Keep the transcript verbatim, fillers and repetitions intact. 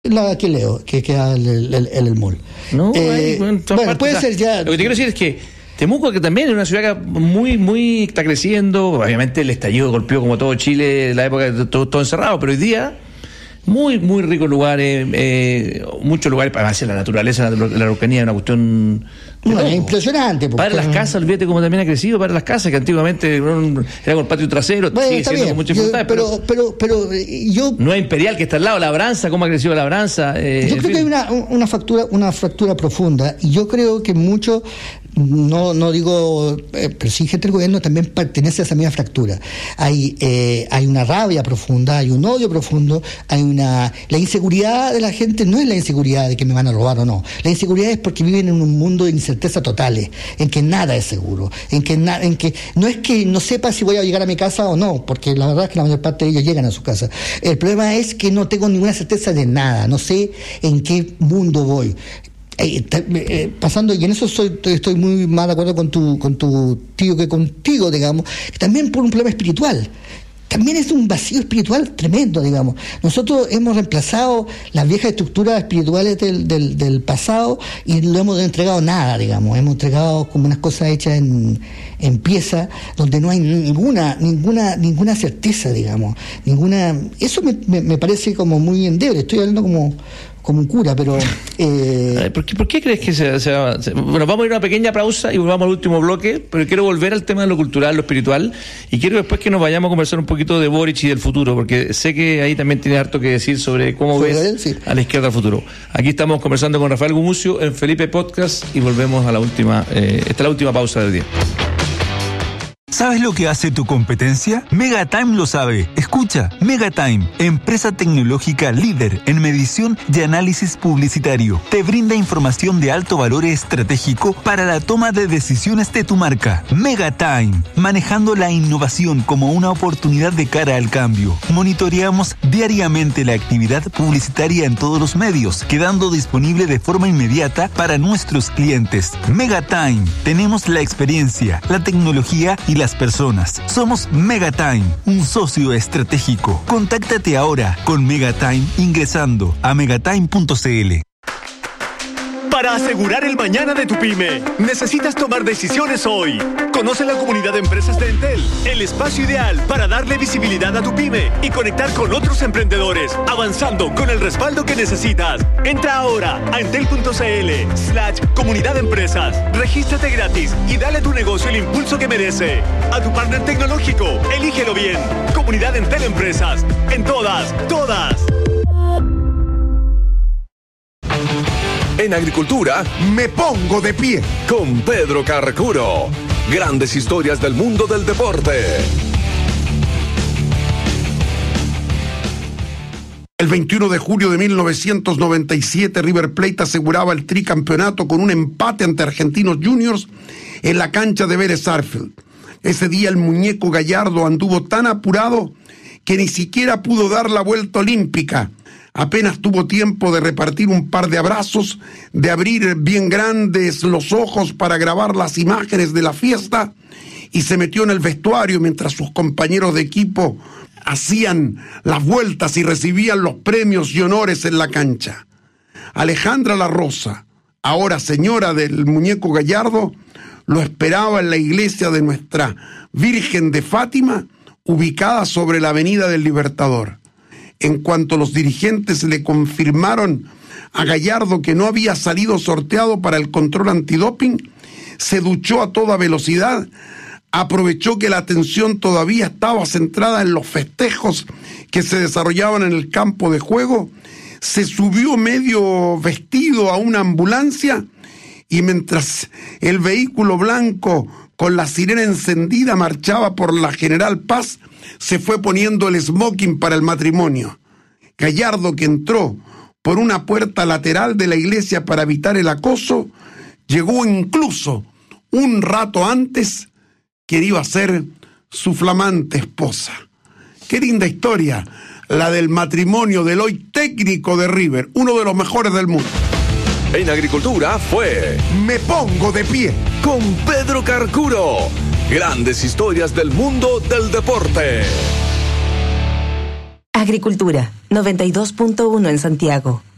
La que leo, que queda en el, el, el, el mall. No, eh, hay, bueno, bueno puede ser ya. Lo que te quiero decir es que Temuco, que también es una ciudad que muy, muy está creciendo. Obviamente el estallido golpeó como todo Chile, la época de todo, todo encerrado, pero hoy día muy, muy ricos lugares, eh, muchos lugares, para hacer la naturaleza, la, la Araucanía es una cuestión. No, es impresionante. Para las casas, olvídate cómo también ha crecido para las casas, que antiguamente era con el patio trasero, bueno, sigue siendo bien. con mucha yo, importancia. Pero, pero, pero, pero yo. No es Imperial, que está al lado, Labranza, cómo ha crecido Labranza. Eh, yo creo fin. que hay una, una fractura, una fractura profunda, y yo creo que mucho, no, no digo, eh, pero sí gente del gobierno también pertenece a esa misma fractura. Hay, eh, hay una rabia profunda, hay un odio profundo, hay una. La inseguridad de la gente no es la inseguridad de que me van a robar o no. La inseguridad es porque viven en un mundo de incerteza totales, en que nada es seguro, en que na, en que no es que no sepa si voy a llegar a mi casa o no, porque la verdad es que la mayor parte de ellos llegan a su casa. El problema es que no tengo ninguna certeza de nada, no sé en qué mundo voy. Eh, eh, pasando, y en eso soy, estoy muy más de acuerdo con tu, con tu tío que contigo, digamos, también por un problema espiritual. También es un vacío espiritual tremendo, digamos. Nosotros hemos reemplazado las viejas estructuras espirituales del, del, del pasado y no hemos entregado nada, digamos. Hemos entregado como unas cosas hechas en, en pieza, donde no hay ninguna, ninguna, ninguna certeza, digamos. Ninguna. Eso me, me, me parece como muy endeble. Estoy hablando como como un cura, pero... Eh... ¿Por qué, ¿Por qué crees que se, se, se... Bueno, vamos a ir a una pequeña pausa y volvamos al último bloque, pero quiero volver al tema de lo cultural, lo espiritual, y quiero después que nos vayamos a conversar un poquito de Boric y del futuro, porque sé que ahí también tiene harto que decir sobre cómo ¿Sobre ves él? Sí. a la izquierda el futuro. Aquí estamos conversando con Rafael Gumucio en Felipe Podcast y volvemos a la última... Eh, esta es la última pausa del día. ¿Sabes lo que hace tu competencia? Megatime lo sabe. Escucha, Megatime, empresa tecnológica líder en medición y análisis publicitario, te brinda información de alto valor estratégico para la toma de decisiones de tu marca. Megatime, manejando la innovación como una oportunidad de cara al cambio. Monitoreamos diariamente la actividad publicitaria en todos los medios, quedando disponible de forma inmediata para nuestros clientes. Megatime, tenemos la experiencia, la tecnología y las personas. Somos Megatime, un socio estratégico. Contáctate ahora con Megatime ingresando a megatime punto c l. Para asegurar el mañana de tu pyme, necesitas tomar decisiones hoy. Conoce la comunidad de empresas de Entel, el espacio ideal para darle visibilidad a tu pyme y conectar con otros emprendedores, avanzando con el respaldo que necesitas. Entra ahora a entel.cl slash comunidad de empresas. Regístrate gratis y dale a tu negocio el impulso que merece. A tu partner tecnológico, elígelo bien. Comunidad Entel Empresas. En todas, todas. En agricultura, me pongo de pie con Pedro Carcuro. Grandes historias del mundo del deporte. El veintiuno de julio de mil novecientos noventa y siete, River Plate aseguraba el tricampeonato con un empate ante Argentinos Juniors en la cancha de Vélez Sarsfield. Ese día el muñeco Gallardo anduvo tan apurado que ni siquiera pudo dar la vuelta olímpica. Apenas tuvo tiempo de repartir un par de abrazos, de abrir bien grandes los ojos para grabar las imágenes de la fiesta, y se metió en el vestuario mientras sus compañeros de equipo hacían las vueltas y recibían los premios y honores en la cancha. Alejandra La Rosa, ahora señora del muñeco Gallardo, lo esperaba en la iglesia de Nuestra Virgen de Fátima, ubicada sobre la Avenida del Libertador. En cuanto los dirigentes le confirmaron a Gallardo que no había salido sorteado para el control antidoping, se duchó a toda velocidad, aprovechó que la atención todavía estaba centrada en los festejos que se desarrollaban en el campo de juego, se subió medio vestido a una ambulancia y mientras el vehículo blanco con la sirena encendida marchaba por la General Paz, se fue poniendo el smoking para el matrimonio. Gallardo, que entró por una puerta lateral de la iglesia para evitar el acoso, llegó incluso un rato antes que iba a ser su flamante esposa. Qué linda historia, la del matrimonio del hoy técnico de River, uno de los mejores del mundo. En agricultura fue Me Pongo de Pie con Pedro Carcuro. Grandes historias del mundo del deporte. Agricultura, noventa y dos punto uno en Santiago.